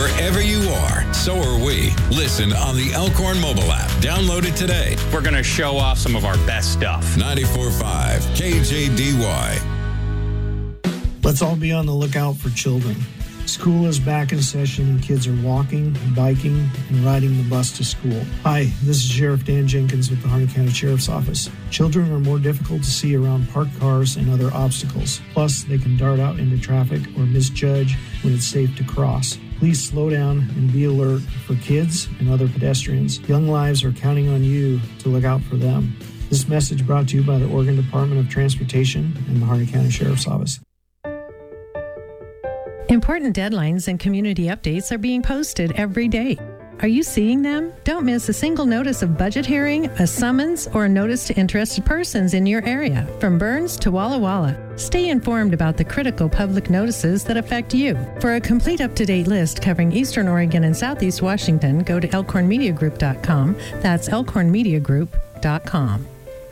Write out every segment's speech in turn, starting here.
Wherever you are, so are we. Listen on the Elkhorn mobile app. Download it today. We're going to show off some of our best stuff. 94.5 KJDY. Let's all be on the lookout for children. School is back in session and kids are walking, biking, and riding the bus to school. Hi, this is Sheriff Dan Jenkins with the Harney County Sheriff's Office. Children are more difficult to see around parked cars and other obstacles. Plus, they can dart out into traffic or misjudge when it's safe to cross. Please slow down and be alert for kids and other pedestrians. Young lives are counting on you to look out for them. This message brought to you by the Oregon Department of Transportation and the Harney County Sheriff's Office. Important deadlines and community updates are being posted every day. Are you seeing them? Don't miss a single notice of budget hearing, a summons, or a notice to interested persons in your area, from Burns to Walla Walla. Stay informed about the critical public notices that affect you. For a complete up-to-date list covering Eastern Oregon and Southeast Washington, go to elkhornmediagroup.com. That's elkhornmediagroup.com.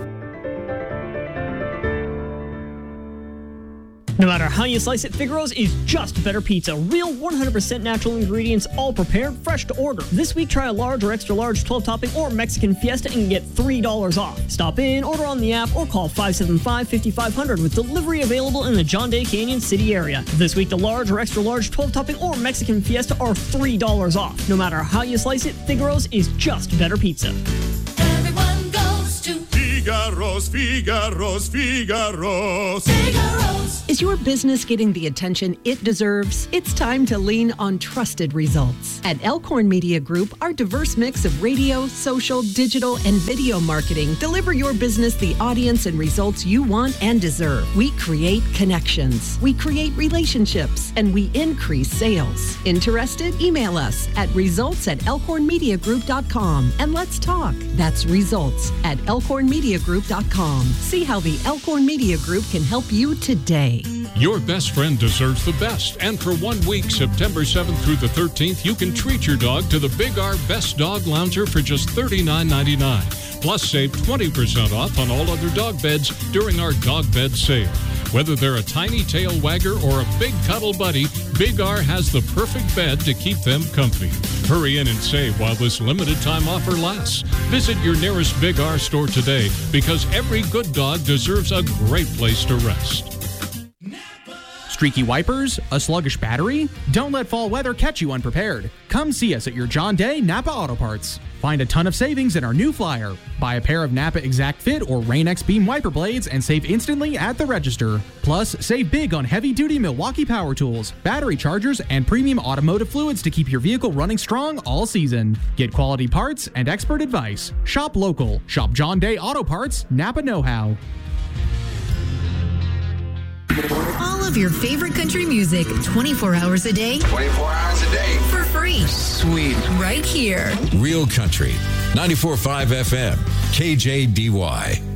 No matter how you slice it, Figaro's is just better pizza. Real 100% natural ingredients, all prepared, fresh to order. This week, try a large or extra large 12-topping or Mexican Fiesta and get $3 off. Stop in, order on the app, or call 575-5500 with delivery available in the John Day Canyon City area. This week, the large or extra large 12-topping or Mexican Fiesta are $3 off. No matter how you slice it, Figaro's is just better pizza. Everyone goes to Figaro's, Figaro's, Figaro's. Figaro's. Is your business getting the attention it deserves? It's time to lean on trusted results. At Elkhorn Media Group, our diverse mix of radio, social, digital, and video marketing deliver your business the audience and results you want and deserve. We create connections, we create relationships, and we increase sales. Interested? Email us at results@elkhornmediagroup.com and let's talk. That's results@elkhornmediagroup.com. See how the Elkhorn Media Group can help you today. Your best friend deserves the best, and for 1 week, September 7th through the 13th, you can treat your dog to the Big R Best Dog Lounger for just $39.99. Plus, save 20% off on all other dog beds during our dog bed sale. Whether they're a tiny tail wagger or a big cuddle buddy, Big R has the perfect bed to keep them comfy. Hurry in and save while this limited time offer lasts. Visit your nearest Big R store today, because every good dog deserves a great place to rest. Streaky wipers? A sluggish battery? Don't let fall weather catch you unprepared. Come see us at your John Day Napa Auto Parts. Find a ton of savings in our new flyer. Buy a pair of Napa Exact Fit or Rain-X Beam wiper blades and save instantly at the register. Plus, save big on heavy-duty Milwaukee power tools, battery chargers, and premium automotive fluids to keep your vehicle running strong all season. Get quality parts and expert advice. Shop local. Shop John Day Auto Parts, Napa Know-How. All of your favorite country music, 24 hours a day. 24 hours a day. For free. Sweet. Right here. Real Country. 94.5 FM. KJDY.